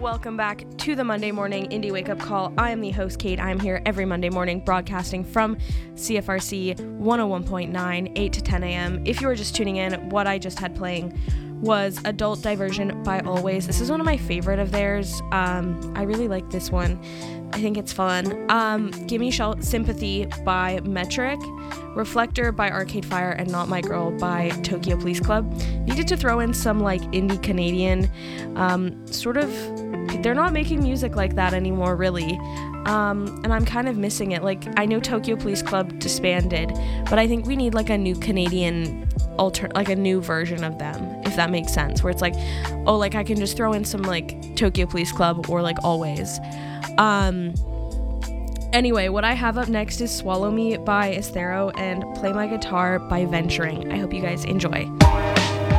Welcome back to the Monday Morning Indie Wake Up Call. I am the host, Kate. I'm here every Monday morning broadcasting from CFRC 101.9, 8 to 10 a.m. If you were just tuning in, what I just had playing was Adult Diversion by Always. This is one of my favorite of theirs. I really like this one. I think it's fun. Gimme Sympathy by Metric, Reflector by Arcade Fire, and Not My Girl by Tokyo Police Club. Needed to throw in some like indie Canadian, they're not making music like that anymore really. And I'm kind of missing it. Like, I know Tokyo Police Club disbanded, but I think we need like a new Canadian like a new version of them, if that makes sense, where it's like, oh, like I can just throw in some like Tokyo Police Club or like Always. Anyway, what I have up next is Swallow Me by Esthero and Play My Guitar by Venturing. I hope you guys enjoy.